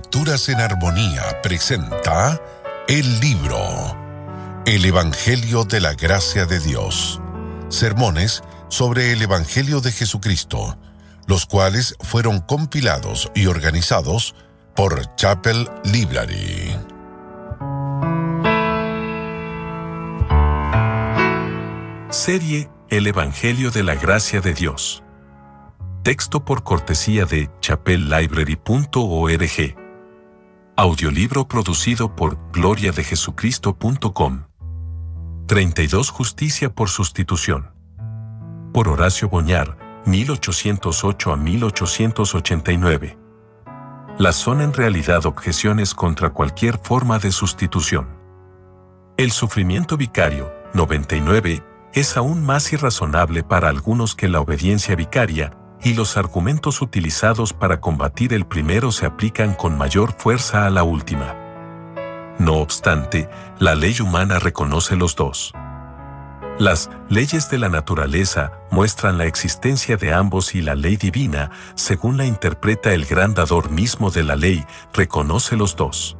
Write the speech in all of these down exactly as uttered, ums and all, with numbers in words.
Lecturas en Armonía presenta el libro El Evangelio de la Gracia de Dios. Sermones sobre el Evangelio de Jesucristo, los cuales fueron compilados y organizados por Chapel Library. Serie El Evangelio de la Gracia de Dios. Texto por cortesía de chapel library punto org. Audiolibro producido por gloria de jesucristo punto com. treinta y dos Justicia por sustitución. Por Horacio Boñar, mil ochocientos ocho a mil ochocientos ochenta y nueve. Las son en realidad objeciones contra cualquier forma de sustitución. El sufrimiento vicario, noventa y nueve, es aún más irrazonable para algunos que la obediencia vicaria, y los argumentos utilizados para combatir el primero se aplican con mayor fuerza a la última. No obstante, la ley humana reconoce los dos. Las leyes de la naturaleza muestran la existencia de ambos y la ley divina, según la interpreta el gran dador mismo de la ley, reconoce los dos.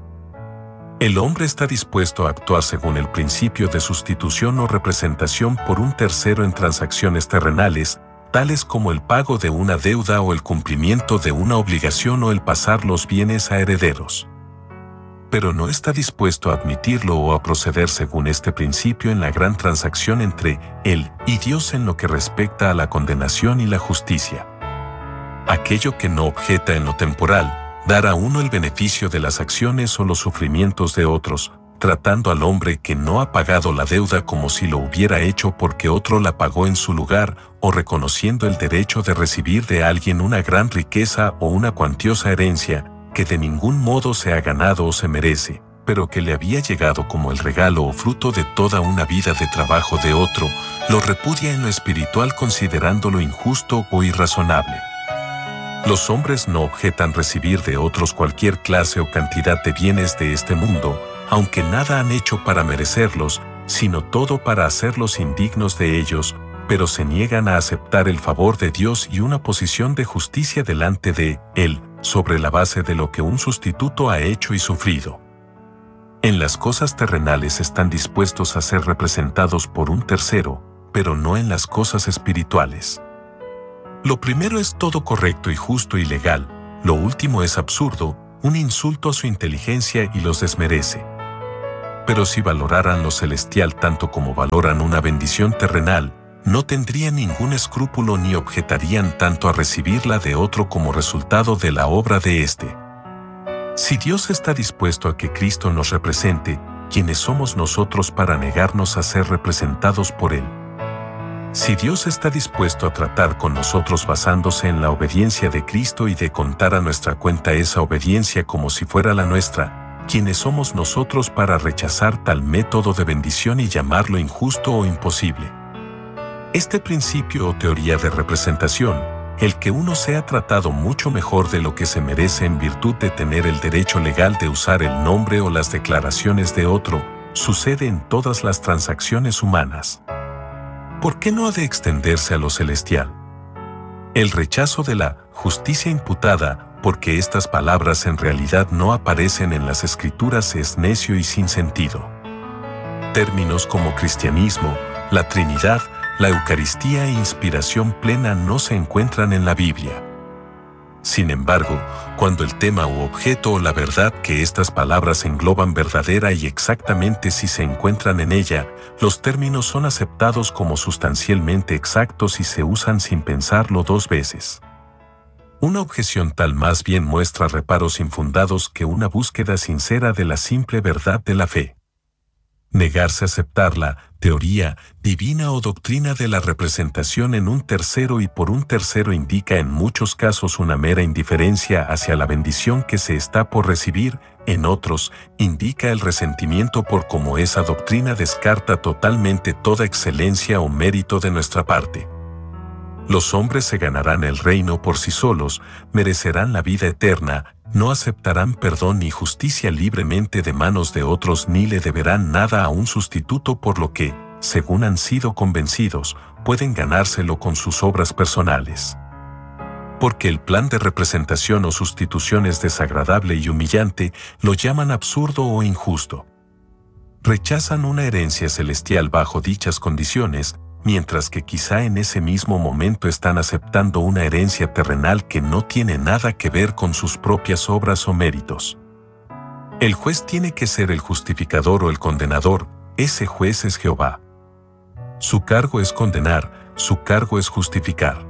El hombre está dispuesto a actuar según el principio de sustitución o representación por un tercero en transacciones terrenales, tales como el pago de una deuda o el cumplimiento de una obligación o el pasar los bienes a herederos. Pero no está dispuesto a admitirlo o a proceder según este principio en la gran transacción entre él y Dios en lo que respecta a la condenación y la justicia. Aquello que no objeta en lo temporal, dar a uno el beneficio de las acciones o los sufrimientos de otros, tratando al hombre que no ha pagado la deuda como si lo hubiera hecho porque otro la pagó en su lugar, o reconociendo el derecho de recibir de alguien una gran riqueza o una cuantiosa herencia, que de ningún modo se ha ganado o se merece, pero que le había llegado como el regalo o fruto de toda una vida de trabajo de otro, lo repudia en lo espiritual considerándolo injusto o irrazonable. Los hombres no objetan recibir de otros cualquier clase o cantidad de bienes de este mundo, aunque nada han hecho para merecerlos, sino todo para hacerlos indignos de ellos, pero se niegan a aceptar el favor de Dios y una posición de justicia delante de Él, sobre la base de lo que un sustituto ha hecho y sufrido. En las cosas terrenales están dispuestos a ser representados por un tercero, pero no en las cosas espirituales. Lo primero es todo correcto y justo y legal, lo último es absurdo, un insulto a su inteligencia y los desmerece. Pero si valoraran lo celestial tanto como valoran una bendición terrenal, no tendrían ningún escrúpulo ni objetarían tanto a recibirla de otro como resultado de la obra de éste. Si Dios está dispuesto a que Cristo nos represente, ¿quiénes somos nosotros para negarnos a ser representados por Él? Si Dios está dispuesto a tratar con nosotros basándose en la obediencia de Cristo y de contar a nuestra cuenta esa obediencia como si fuera la nuestra, ¿quiénes somos nosotros para rechazar tal método de bendición y llamarlo injusto o imposible? Este principio o teoría de representación, el que uno sea tratado mucho mejor de lo que se merece en virtud de tener el derecho legal de usar el nombre o las declaraciones de otro, sucede en todas las transacciones humanas. ¿Por qué no ha de extenderse a lo celestial? El rechazo de la justicia imputada, porque estas palabras en realidad no aparecen en las Escrituras, es necio y sin sentido. Términos como cristianismo, la Trinidad, la Eucaristía e inspiración plena no se encuentran en la Biblia. Sin embargo, cuando el tema u objeto o la verdad que estas palabras engloban verdadera y exactamente si se encuentran en ella, los términos son aceptados como sustancialmente exactos y se usan sin pensarlo dos veces. Una objeción tal más bien muestra reparos infundados que una búsqueda sincera de la simple verdad de la fe. Negarse a aceptar la teoría divina o doctrina de la representación en un tercero y por un tercero indica en muchos casos una mera indiferencia hacia la bendición que se está por recibir, en otros, indica el resentimiento por cómo esa doctrina descarta totalmente toda excelencia o mérito de nuestra parte. Los hombres se ganarán el reino por sí solos, merecerán la vida eterna, no aceptarán perdón ni justicia libremente de manos de otros ni le deberán nada a un sustituto por lo que, según han sido convencidos, pueden ganárselo con sus obras personales. Porque el plan de representación o sustitución es desagradable y humillante, lo llaman absurdo o injusto. Rechazan una herencia celestial bajo dichas condiciones, mientras que quizá en ese mismo momento están aceptando una herencia terrenal que no tiene nada que ver con sus propias obras o méritos. El juez tiene que ser el justificador o el condenador, ese juez es Jehová. Su cargo es condenar, su cargo es justificar.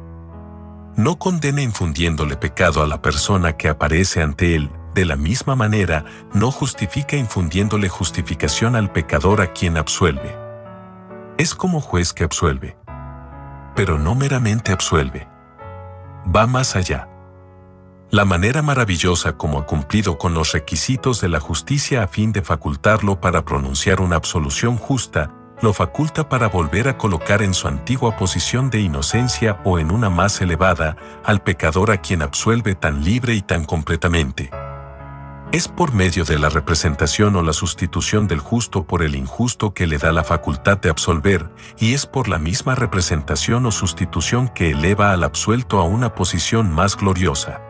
No condena infundiéndole pecado a la persona que aparece ante él, de la misma manera, no justifica infundiéndole justificación al pecador a quien absuelve. Es como juez que absuelve. Pero no meramente absuelve. Va más allá. La manera maravillosa como ha cumplido con los requisitos de la justicia a fin de facultarlo para pronunciar una absolución justa, lo faculta para volver a colocar en su antigua posición de inocencia o en una más elevada, al pecador a quien absuelve tan libre y tan completamente. Es por medio de la representación o la sustitución del justo por el injusto que le da la facultad de absolver, y es por la misma representación o sustitución que eleva al absuelto a una posición más gloriosa.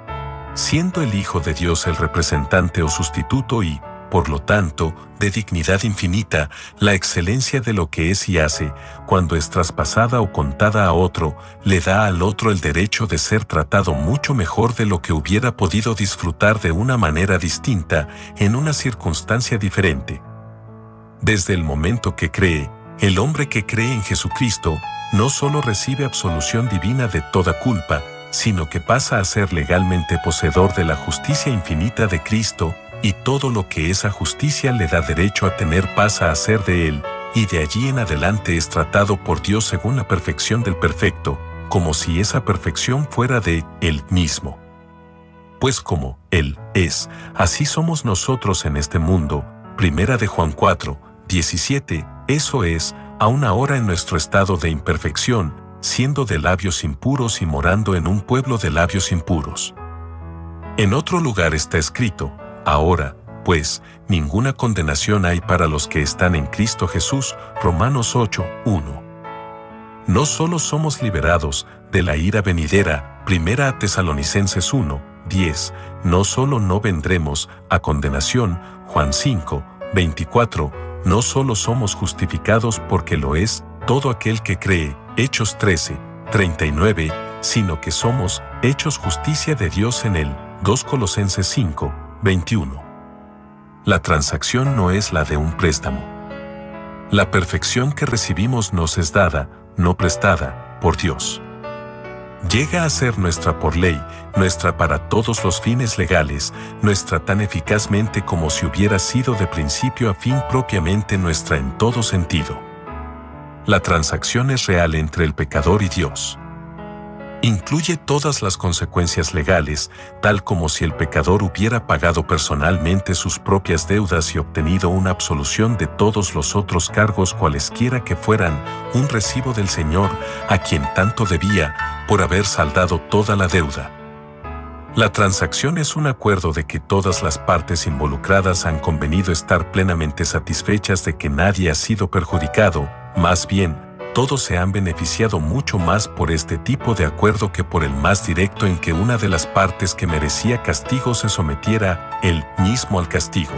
Siendo el Hijo de Dios el representante o sustituto y, por lo tanto, de dignidad infinita, la excelencia de lo que es y hace, cuando es traspasada o contada a otro, le da al otro el derecho de ser tratado mucho mejor de lo que hubiera podido disfrutar de una manera distinta, en una circunstancia diferente. Desde el momento que cree, el hombre que cree en Jesucristo, no solo recibe absolución divina de toda culpa, sino que pasa a ser legalmente poseedor de la justicia infinita de Cristo, y todo lo que esa justicia le da derecho a tener pasa a ser de él, y de allí en adelante es tratado por Dios según la perfección del perfecto, como si esa perfección fuera de él mismo. Pues como él es, así somos nosotros en este mundo. Primera de Juan cuatro, diecisiete, eso es, aún ahora en nuestro estado de imperfección, siendo de labios impuros y morando en un pueblo de labios impuros. En otro lugar está escrito, ahora, pues, ninguna condenación hay para los que están en Cristo Jesús, Romanos ocho, uno. No solo somos liberados de la ira venidera, Primera a Tesalonicenses uno, diez, no solo no vendremos a condenación, Juan cinco, veinticuatro, no solo somos justificados porque lo es todo aquel que cree, Hechos trece, treinta y nueve, sino que somos hechos justicia de Dios en él, dos Colosenses cinco, veintiuno. La transacción no es la de un préstamo. La perfección que recibimos nos es dada, no prestada, por Dios. Llega a ser nuestra por ley, nuestra para todos los fines legales, nuestra tan eficazmente como si hubiera sido de principio a fin propiamente nuestra en todo sentido. La transacción es real entre el pecador y Dios. Incluye todas las consecuencias legales, tal como si el pecador hubiera pagado personalmente sus propias deudas y obtenido una absolución de todos los otros cargos cualesquiera que fueran, un recibo del Señor, a quien tanto debía, por haber saldado toda la deuda. La transacción es un acuerdo de que todas las partes involucradas han convenido estar plenamente satisfechas de que nadie ha sido perjudicado, más bien, todos se han beneficiado mucho más por este tipo de acuerdo que por el más directo en que una de las partes que merecía castigo se sometiera él mismo al castigo.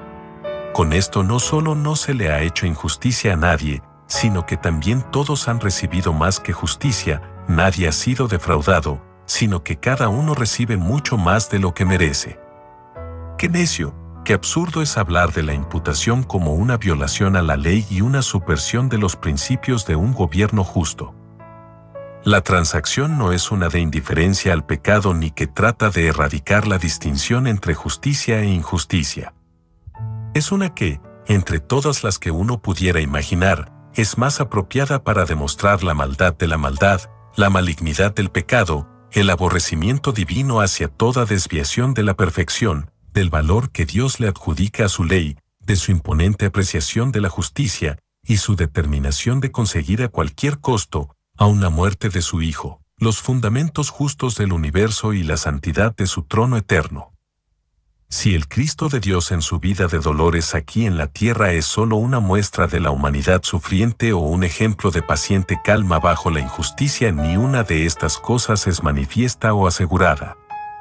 Con esto no solo no se le ha hecho injusticia a nadie, sino que también todos han recibido más que justicia, nadie ha sido defraudado, sino que cada uno recibe mucho más de lo que merece. ¡Qué necio! Qué absurdo es hablar de la imputación como una violación a la ley y una subversión de los principios de un gobierno justo. La transacción no es una de indiferencia al pecado ni que trata de erradicar la distinción entre justicia e injusticia. Es una que, entre todas las que uno pudiera imaginar, es más apropiada para demostrar la maldad de la maldad, la malignidad del pecado, el aborrecimiento divino hacia toda desviación de la perfección, del valor que Dios le adjudica a su ley, de su imponente apreciación de la justicia y su determinación de conseguir a cualquier costo, aun la muerte de su Hijo, los fundamentos justos del universo y la santidad de su trono eterno. Si el Cristo de Dios en su vida de dolores aquí en la tierra es solo una muestra de la humanidad sufriente o un ejemplo de paciente calma bajo la injusticia, ni una de estas cosas es manifiesta o asegurada.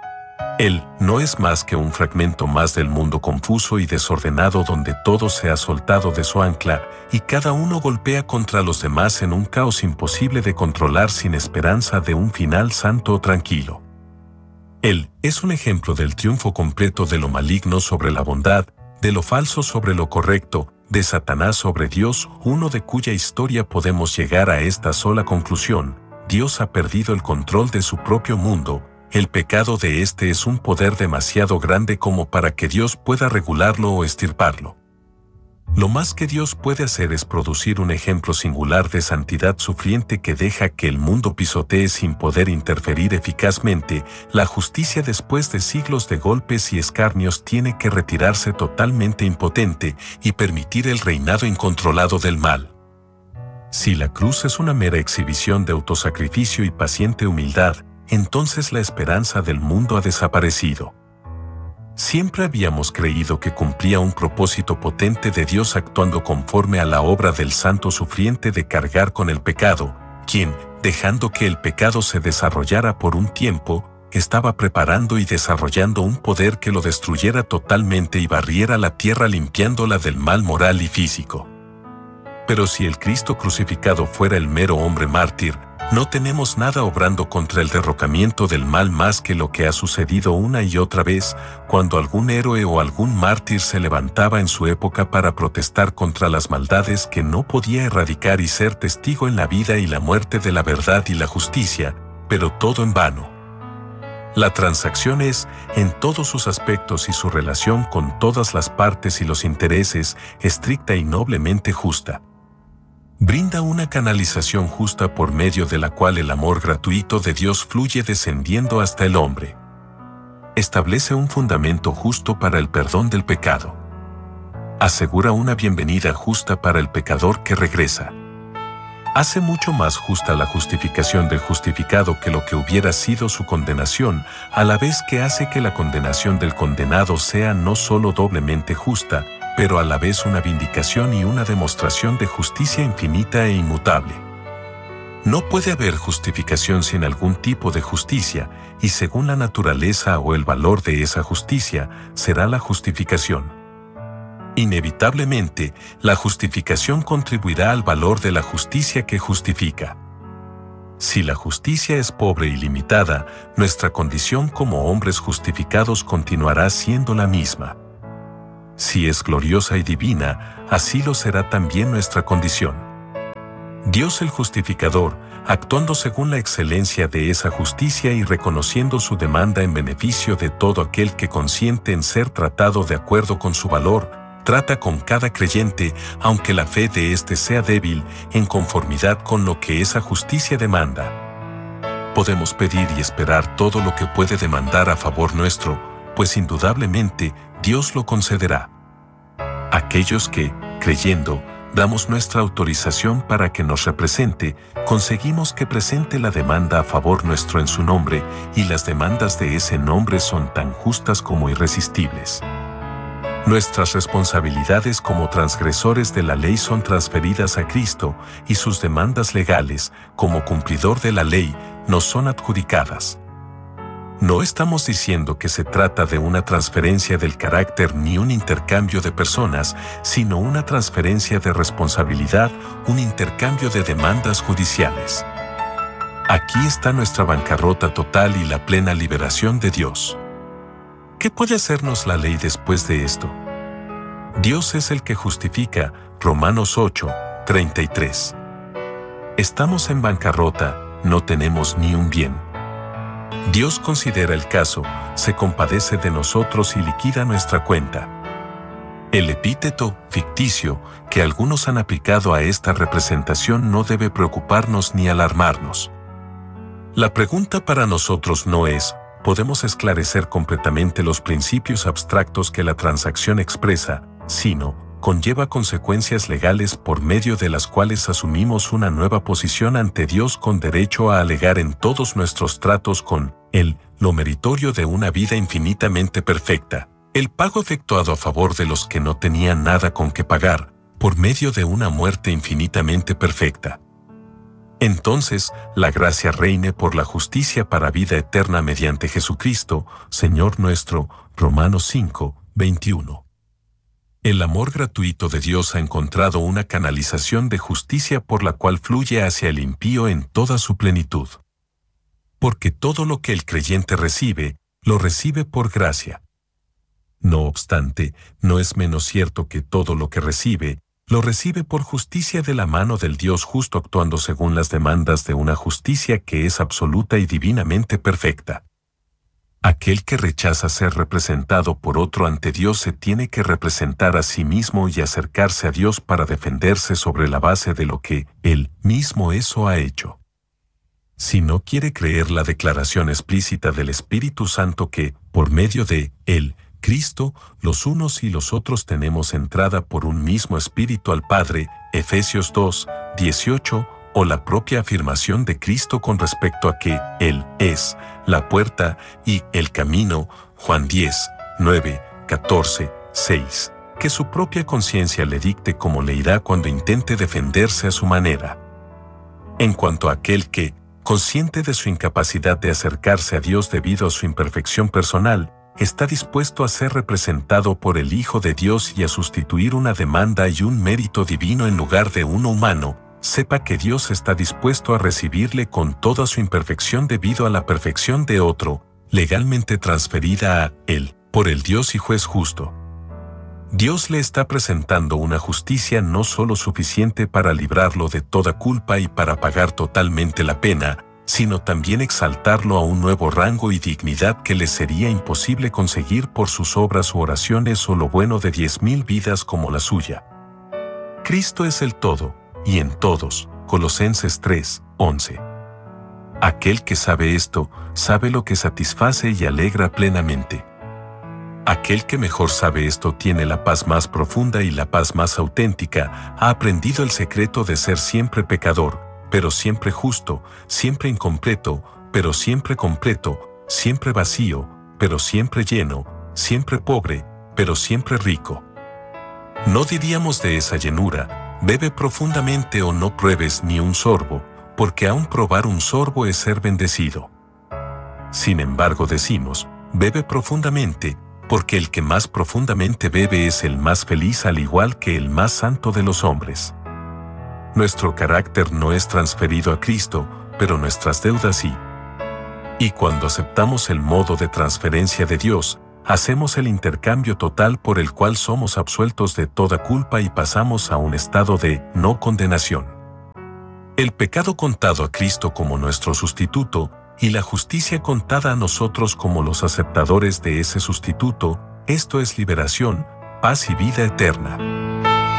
Él no es más que un fragmento más del mundo confuso y desordenado donde todo se ha soltado de su ancla y cada uno golpea contra los demás en un caos imposible de controlar sin esperanza de un final santo o tranquilo. Él es un ejemplo del triunfo completo de lo maligno sobre la bondad, de lo falso sobre lo correcto, de Satanás sobre Dios, uno de cuya historia podemos llegar a esta sola conclusión: Dios ha perdido el control de su propio mundo, el pecado de éste es un poder demasiado grande como para que Dios pueda regularlo o extirparlo. Lo más que Dios puede hacer es producir un ejemplo singular de santidad sufriente que deja que el mundo pisotee sin poder interferir eficazmente. La justicia, después de siglos de golpes y escarnios, tiene que retirarse totalmente impotente y permitir el reinado incontrolado del mal. Si la cruz es una mera exhibición de autosacrificio y paciente humildad, entonces la esperanza del mundo ha desaparecido. Siempre habíamos creído que cumplía un propósito potente de Dios actuando conforme a la obra del santo sufriente de cargar con el pecado, quien, dejando que el pecado se desarrollara por un tiempo, estaba preparando y desarrollando un poder que lo destruyera totalmente y barriera la tierra limpiándola del mal moral y físico. Pero si el Cristo crucificado fuera el mero hombre mártir, no tenemos nada obrando contra el derrocamiento del mal más que lo que ha sucedido una y otra vez, cuando algún héroe o algún mártir se levantaba en su época para protestar contra las maldades que no podía erradicar y ser testigo en la vida y la muerte de la verdad y la justicia, pero todo en vano. La transacción es, en todos sus aspectos y su relación con todas las partes y los intereses, estricta y noblemente justa. Brinda una canalización justa por medio de la cual el amor gratuito de Dios fluye descendiendo hasta el hombre. Establece un fundamento justo para el perdón del pecado. Asegura una bienvenida justa para el pecador que regresa. Hace mucho más justa la justificación del justificado que lo que hubiera sido su condenación, a la vez que hace que la condenación del condenado sea no solo doblemente justa, pero a la vez una vindicación y una demostración de justicia infinita e inmutable. No puede haber justificación sin algún tipo de justicia, y según la naturaleza o el valor de esa justicia, será la justificación. Inevitablemente, la justificación contribuirá al valor de la justicia que justifica. Si la justicia es pobre y limitada, nuestra condición como hombres justificados continuará siendo la misma. Si es gloriosa y divina, así lo será también nuestra condición. Dios el justificador, actuando según la excelencia de esa justicia y reconociendo su demanda en beneficio de todo aquel que consiente en ser tratado de acuerdo con su valor, trata con cada creyente, aunque la fe de éste sea débil, en conformidad con lo que esa justicia demanda. Podemos pedir y esperar todo lo que puede demandar a favor nuestro, pues indudablemente Dios lo concederá. Aquellos que, creyendo, damos nuestra autorización para que nos represente, conseguimos que presente la demanda a favor nuestro en su nombre, y las demandas de ese nombre son tan justas como irresistibles. Nuestras responsabilidades como transgresores de la ley son transferidas a Cristo, y sus demandas legales, como cumplidor de la ley, nos son adjudicadas. No estamos diciendo que se trata de una transferencia del carácter ni un intercambio de personas, sino una transferencia de responsabilidad, un intercambio de demandas judiciales. Aquí está nuestra bancarrota total y la plena liberación de Dios. ¿Qué puede hacernos la ley después de esto? Dios es el que justifica, Romanos ocho, treinta y tres. Estamos en bancarrota, no tenemos ni un bien. Dios considera el caso, se compadece de nosotros y liquida nuestra cuenta. El epíteto ficticio que algunos han aplicado a esta representación no debe preocuparnos ni alarmarnos. La pregunta para nosotros no es, ¿podemos esclarecer completamente los principios abstractos que la transacción expresa?, sino, conlleva consecuencias legales por medio de las cuales asumimos una nueva posición ante Dios con derecho a alegar en todos nuestros tratos con Él lo meritorio de una vida infinitamente perfecta, El pago efectuado a favor de los que no tenían nada con que pagar, por medio de una muerte infinitamente perfecta. Entonces, la gracia reine por la justicia para vida eterna mediante Jesucristo, Señor nuestro. Romanos cinco, veintiuno. El amor gratuito de Dios ha encontrado una canalización de justicia por la cual fluye hacia el impío en toda su plenitud. Porque todo lo que el creyente recibe, lo recibe por gracia. No obstante, no es menos cierto que todo lo que recibe, lo recibe por justicia de la mano del Dios justo actuando según las demandas de una justicia que es absoluta y divinamente perfecta. Aquel que rechaza ser representado por otro ante Dios se tiene que representar a sí mismo y acercarse a Dios para defenderse sobre la base de lo que Él mismo es o ha hecho. Si no quiere creer la declaración explícita del Espíritu Santo que, por medio de Él, Cristo, los unos y los otros tenemos entrada por un mismo Espíritu al Padre, Efesios dos, dieciocho, o la propia afirmación de Cristo con respecto a que Él es la puerta y el camino, Juan diez, nueve, catorce, seis, que su propia conciencia le dicte como le irá cuando intente defenderse a su manera. En cuanto a aquel que, consciente de su incapacidad de acercarse a Dios debido a su imperfección personal, está dispuesto a ser representado por el Hijo de Dios y a sustituir una demanda y un mérito divino en lugar de uno humano, sepa que Dios está dispuesto a recibirle con toda su imperfección debido a la perfección de otro, legalmente transferida a Él, por el Dios y juez justo. Dios le está presentando una justicia no solo suficiente para librarlo de toda culpa y para pagar totalmente la pena, sino también exaltarlo a un nuevo rango y dignidad que le sería imposible conseguir por sus obras u oraciones o lo bueno de diez mil vidas como la suya. Cristo es el todo, y en todos, Colosenses tres, once. Aquel que sabe esto, sabe lo que satisface y alegra plenamente. Aquel que mejor sabe esto tiene la paz más profunda y la paz más auténtica, ha aprendido el secreto de ser siempre pecador, pero siempre justo, siempre incompleto, pero siempre completo, siempre vacío, pero siempre lleno, siempre pobre, pero siempre rico. No diríamos de esa llenura, bebe profundamente o no pruebes ni un sorbo, porque aun probar un sorbo es ser bendecido. Sin embargo decimos, bebe profundamente, porque el que más profundamente bebe es el más feliz al igual que el más santo de los hombres. Nuestro carácter no es transferido a Cristo, pero nuestras deudas sí. Y cuando aceptamos el modo de transferencia de Dios, hacemos el intercambio total por el cual somos absueltos de toda culpa y pasamos a un estado de no condenación. El pecado contado a Cristo como nuestro sustituto, y la justicia contada a nosotros como los aceptadores de ese sustituto, esto es liberación, paz y vida eterna.